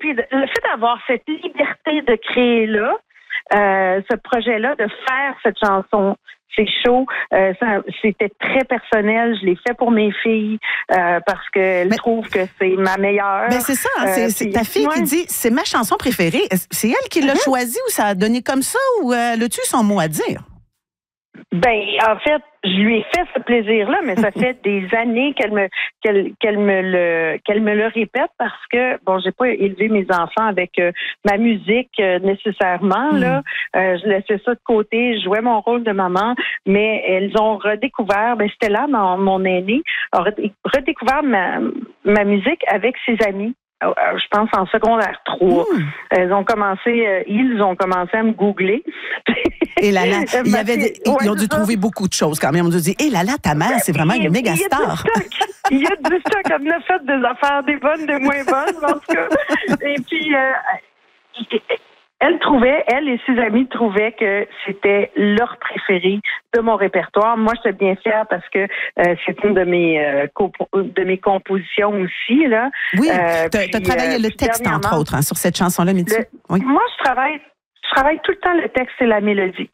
puis le fait d'avoir cette liberté de créer là, ce projet-là, de faire cette chanson, c'est chaud. C'était très personnel. Je l'ai fait pour mes filles parce qu'elles trouvent que c'est ma meilleure. Ben c'est ça. Hein, c'est ta fille qui dit c'est ma chanson préférée. C'est elle qui l'a choisie ou ça a donné comme ça ou elle a-tu son mot à dire? Ben, en fait, je lui ai fait ce plaisir-là, mais ça fait des années qu'elle me le répète parce que, bon, j'ai pas élevé mes enfants avec ma musique nécessairement, là. Je laissais ça de côté, je jouais mon rôle de maman, mais elles ont redécouvert, c'était là, mon aîné a redécouvert ma musique avec ses amis. Je pense en secondaire 3. Ils ont commencé à me googler. Et là, ils ont dû trouver beaucoup de choses quand même. Ils ont dit, là, ta mère, c'est vraiment une méga star. Il y a du stock. On a fait des affaires, des bonnes, des moins bonnes, en tout cas. Et puis, elle et ses amis trouvaient que c'était leur préféré de mon répertoire. Moi, j'étais bien fière parce que c'est une de mes compositions aussi, là. Oui, tu as travaillé le texte, entre autres, sur cette chanson-là, Mitsou. Oui. Moi, je travaille tout le temps le texte et la mélodie.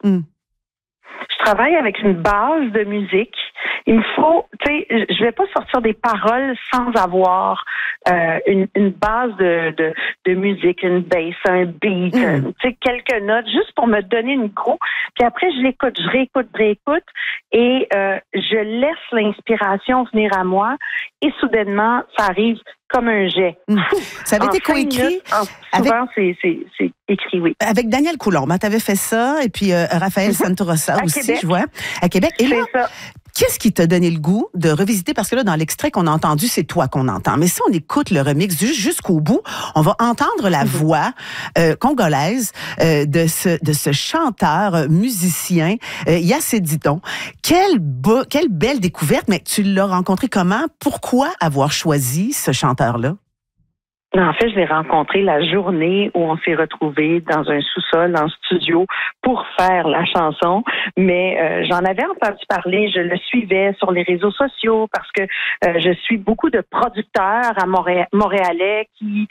Je travaille avec une base de musique. Il me faut, je vais pas sortir des paroles sans avoir une base de musique, une bass, un beat, quelques notes, juste pour me donner une go. Puis après, je réécoute et je laisse l'inspiration venir à moi. Et soudainement, ça arrive comme un jet. Ça avait été coécrit. Souvent, c'est écrit, oui. Avec Daniel Coulombe, tu avais fait ça, et puis Raphaël Santorosa aussi, Québec. Je vois, à Québec. Et là, qu'est-ce qui t'a donné le goût de revisiter? Parce que là, dans l'extrait qu'on a entendu, c'est toi qu'on entend. Mais si on écoute le remix jusqu'au bout, on va entendre la voix congolaise de ce chanteur, musicien, Yassé Didon. Quelle belle découverte, mais tu l'as rencontré comment? Pourquoi avoir choisi ce chanteur-là? En fait, je l'ai rencontré la journée où on s'est retrouvés dans un sous-sol, en studio, pour faire la chanson. Mais j'en avais entendu parler, je le suivais sur les réseaux sociaux parce que je suis beaucoup de producteurs à montréalais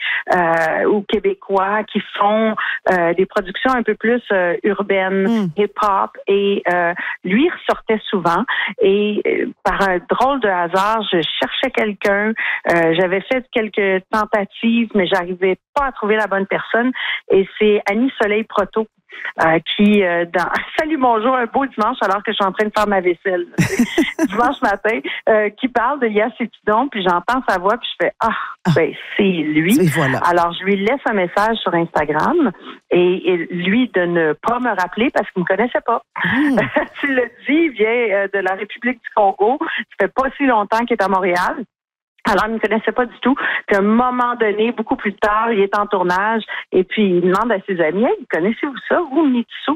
ou québécois qui font des productions un peu plus urbaines, hip-hop. Et lui, il ressortait souvent. Et par un drôle de hasard, je cherchais quelqu'un. J'avais fait quelques tentatives, mais j'arrivais pas à trouver la bonne personne. Et c'est Annie Soleil Proto qui, Salut, bonjour, un beau dimanche alors que je suis en train de faire ma vaisselle. Dimanche matin, qui parle de Yassé Didon, puis j'entends sa voix, puis je fais, c'est lui. Voilà. Alors, je lui laisse un message sur Instagram et lui de ne pas me rappeler parce qu'il me connaissait pas. Tu le dis, il vient de la République du Congo. Ça fait pas si longtemps qu'il est à Montréal. Alors, il ne me connaissait pas du tout. Puis, à un moment donné, beaucoup plus tard, il est en tournage et puis il demande à ses amis, hey, connaissez-vous ça, vous, Mitsou?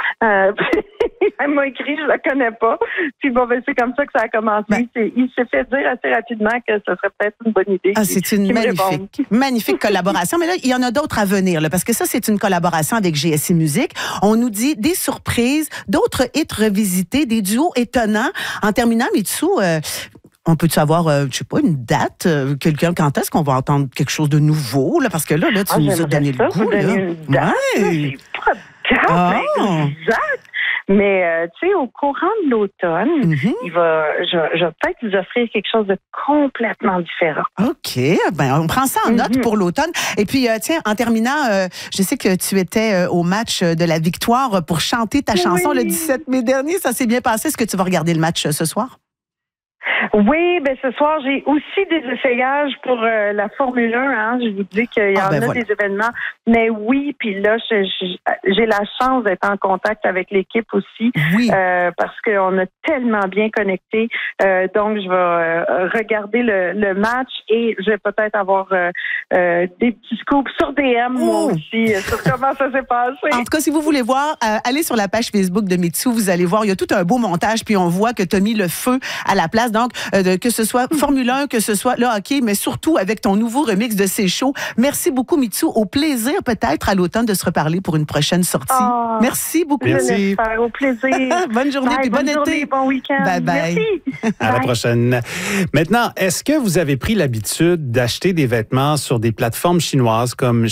Elle m'a écrit, je la connais pas. Puis, c'est comme ça que ça a commencé. Il s'est fait dire assez rapidement que ce serait peut-être une bonne idée. C'est une magnifique collaboration. Mais là, il y en a d'autres à venir, là, parce que ça, c'est une collaboration avec GSI Musique. On nous dit des surprises, d'autres hits revisités, des duos étonnants. En terminant, Mitsou, on peut-tu avoir, je sais pas, une date? Quand est-ce qu'on va entendre quelque chose de nouveau? Là? Parce que là tu nous as donné le goût. Une date. J'ai pas de date exact. Mais, tu sais, au courant de l'automne, je vais peut-être vous offrir quelque chose de complètement différent. OK. On prend ça en note pour l'automne. Et puis, tiens, en terminant, je sais que tu étais au match de la victoire pour chanter ta chanson le 17 mai dernier. Ça s'est bien passé. Est-ce que tu vas regarder le match ce soir? Oui, ce soir, j'ai aussi des essayages pour la Formule 1. Hein. Je vous dis qu'il y en a des événements. Mais oui, puis là, j'ai la chance d'être en contact avec l'équipe aussi. Oui. Parce qu'on a tellement bien connecté. Donc, je vais regarder le match et je vais peut-être avoir des petits scoops sur DM, moi aussi, sur comment ça s'est passé. En tout cas, si vous voulez voir, allez sur la page Facebook de Mitsou. Vous allez voir, il y a tout un beau montage, puis on voit que tu as mis le feu à la place. Donc, que ce soit Formule 1, que ce soit le hockey, mais surtout avec ton nouveau remix de C'est chaud. Merci beaucoup, Mitsou. Au plaisir, peut-être, à l'automne, de se reparler pour une prochaine sortie. Merci beaucoup. Merci. Au plaisir. Bonne journée, puis bon été. Bon week-end. Bye-bye. Merci. À la prochaine. Maintenant, est-ce que vous avez pris l'habitude d'acheter des vêtements sur des plateformes chinoises comme